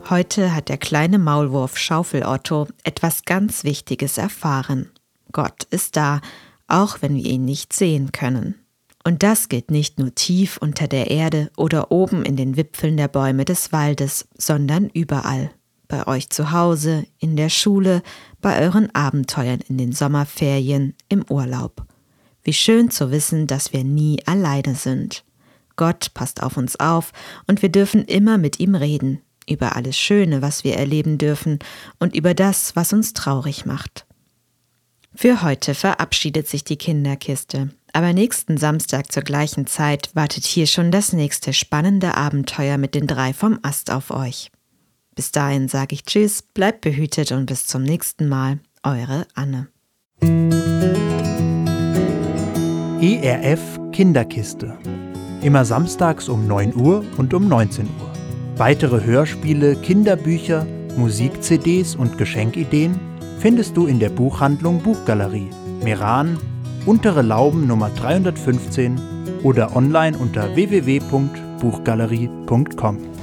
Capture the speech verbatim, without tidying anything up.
Heute hat der kleine Maulwurf Schaufel-Otto etwas ganz Wichtiges erfahren. Gott ist da, auch wenn wir ihn nicht sehen können. Und das gilt nicht nur tief unter der Erde oder oben in den Wipfeln der Bäume des Waldes, sondern überall. Bei euch zu Hause, in der Schule, bei euren Abenteuern in den Sommerferien, im Urlaub. Wie schön zu wissen, dass wir nie alleine sind. Gott passt auf uns auf und wir dürfen immer mit ihm reden, über alles Schöne, was wir erleben dürfen und über das, was uns traurig macht. Für heute verabschiedet sich die Kinderkiste, aber nächsten Samstag zur gleichen Zeit wartet hier schon das nächste spannende Abenteuer mit den drei vom Ast auf euch. Bis dahin sage ich Tschüss, bleibt behütet und bis zum nächsten Mal, eure Anne. E R F Kinderkiste. Immer samstags um neun Uhr und um neunzehn Uhr. Weitere Hörspiele, Kinderbücher, Musik-C Ds und Geschenkideen findest du in der Buchhandlung Buchgalerie, Meran, Untere Lauben Nummer dreihundertfünfzehn oder online unter w w w punkt buchgalerie punkt com.